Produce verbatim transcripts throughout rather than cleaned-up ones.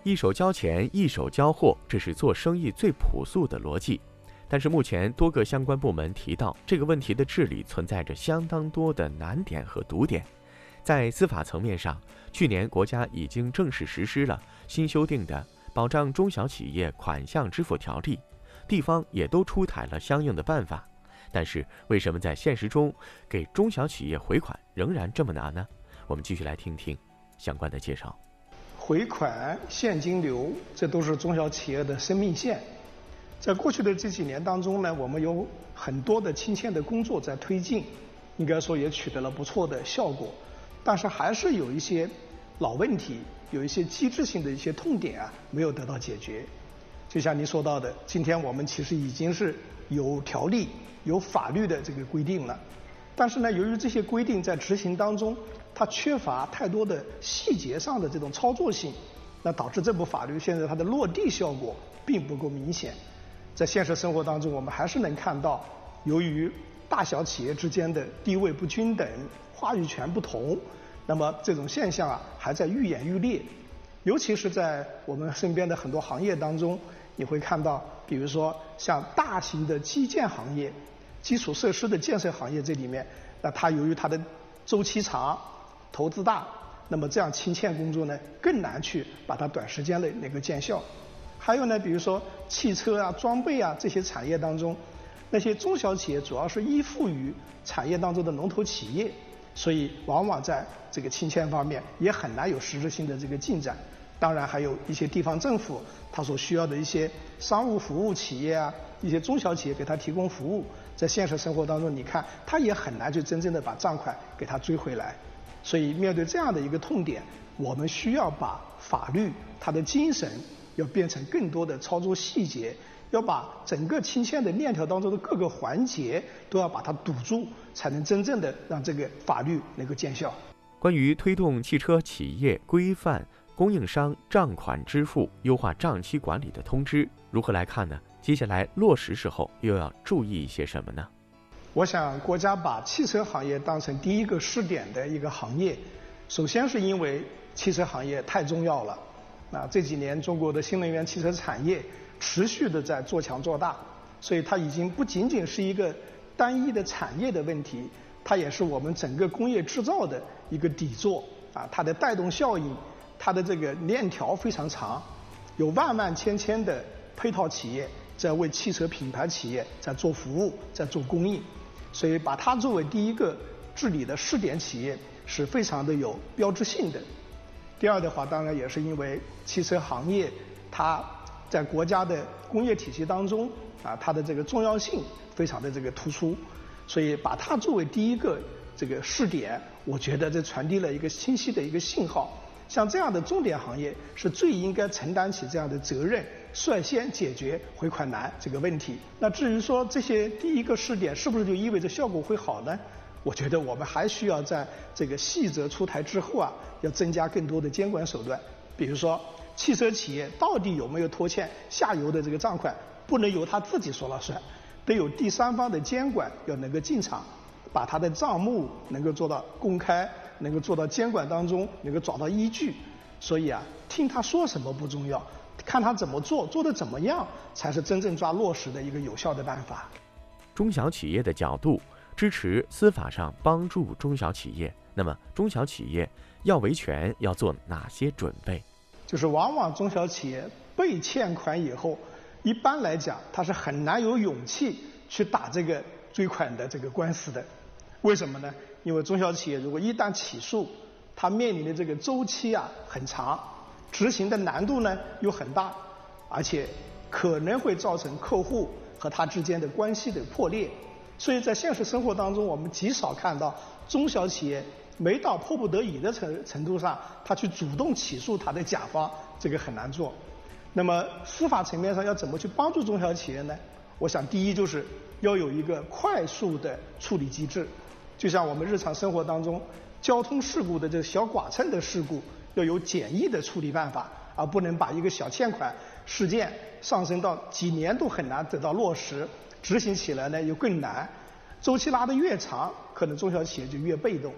一手交钱，一手交货，这是做生意最朴素的逻辑。但是目前多个相关部门提到，这个问题的治理存在着相当多的难点和堵点。在司法层面上，去年国家已经正式实施了新修订的《保障中小企业款项支付条例》，地方也都出台了相应的办法。但是为什么在现实中给中小企业回款仍然这么难呢？我们继续来听听相关的介绍。 回款、现金流，这都是中小企业的生命线。在过去的这几年当中呢，我们有很多的亲签的工作在推进，应该说也取得了不错的效果。但是还是有一些老问题，有一些机制性的一些痛点啊，没有得到解决。就像您说到的，今天我们其实已经是有条例、有法律的这个规定了，但是呢，由于这些规定在执行当中，它缺乏太多的细节上的这种操作性，那导致这部法律现在它的落地效果并不够明显。在现实生活当中，我们还是能看到，由于大小企业之间的地位不均等、话语权不同，那么这种现象啊还在愈演愈烈。尤其是在我们身边的很多行业当中，你会看到，比如说像大型的基建行业、基础设施的建设行业这里面，那它由于它的周期长、投资大，那么这样清欠工作呢更难去把它短时间内能够见效。还有呢，比如说汽车啊、装备啊这些产业当中，那些中小企业主要是依附于产业当中的龙头企业，所以往往在这个清欠方面也很难有实质性的这个进展。当然还有一些地方政府它所需要的一些商务服务企业啊，一些中小企业给它提供服务，在现实生活当中你看它也很难去真正的把账款给它追回来。所以面对这样的一个痛点，我们需要把法律它的精神要变成更多的操作细节，要把整个清欠的链条当中的各个环节都要把它堵住，才能真正的让这个法律能够见效。 关于推动汽车企业规范供应商账款支付、优化账期管理的通知，如何来看呢？接下来落实时候又要注意一些什么呢？ 我想国家把汽车行业当成第一个试点的一个行业，首先是因为汽车行业太重要了。那这几年中国的新能源汽车产业持续的在做强做大，所以它已经不仅仅是一个单一的产业的问题，它也是我们整个工业制造的一个底座啊，它的带动效应，它的这个链条非常长，有万万千千的配套企业在为汽车品牌企业在做服务，在做供应，所以把它作为第一个治理的试点企业是非常的有标志性的。第二的话，当然也是因为汽车行业它在国家的工业体系当中啊，它的这个重要性非常的这个突出，所以把它作为第一个这个试点，我觉得这传递了一个清晰的一个信号。像这样的重点行业是最应该承担起这样的责任，率先解决回款难这个问题。那至于说这些第一个试点是不是就意味着效果会好呢？我觉得我们还需要在这个细则出台之后啊，要增加更多的监管手段。比如说汽车企业到底有没有拖欠下游的这个账款，不能由他自己说了算，得有第三方的监管要能够进场，把他的账目能够做到公开，能够做到监管当中能够找到依据。所以啊，听他说什么不重要，看他怎么做，做得怎么样才是真正抓落实的一个有效的办法。 中小企业的角度支持司法上帮助中小企业，那么中小企业要维权要做哪些准备？ 就是往往中小企业被欠款以后，一般来讲它是很难有勇气去打这个追款的这个官司的。为什么呢？因为中小企业如果一旦起诉，它面临的这个周期啊很长，执行的难度呢又很大，而且可能会造成客户和他之间的关系的破裂。所以在现实生活当中，我们极少看到中小企业没到迫不得已的程程度上，他去主动起诉他的甲方，这个很难做。那么司法层面上要怎么去帮助中小企业呢？我想第一就是要有一个快速的处理机制，就像我们日常生活当中交通事故的这个小剐蹭的事故，要有简易的处理办法，而不能把一个小欠款事件上升到几年都很难得到落实，执行起来呢又更难，周期拉得越长，可能中小企业就越被动。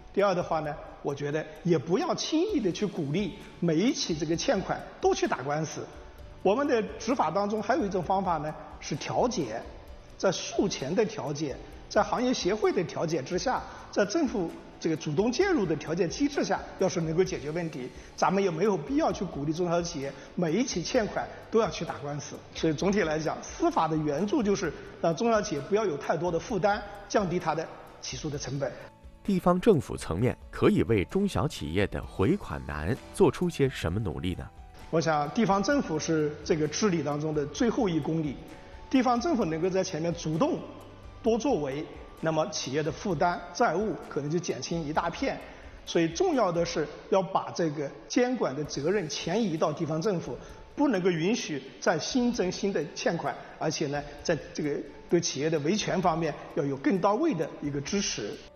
第二的话呢，我觉得也不要轻易的去鼓励每一起这个欠款都去打官司。我们的执法当中还有一种方法呢，是调解，在诉前的调解，在行业协会的调解之下，在政府这个主动介入的调解机制下，要是能够解决问题，咱们也没有必要去鼓励中小企业每一起欠款都要去打官司。所以总体来讲，司法的援助就是让中小企业不要有太多的负担，降低它的起诉的成本。 地方政府层面可以为中小企业的回款难做出些什么努力呢？ 我想地方政府是这个治理当中的最后一公里，地方政府能够在前面主动多作为，那么企业的负担债务可能就减轻一大片。所以重要的是要把这个监管的责任前移到地方政府，不能够允许再新增新的欠款，而且呢，在这个对企业的维权方面要有更到位的一个支持。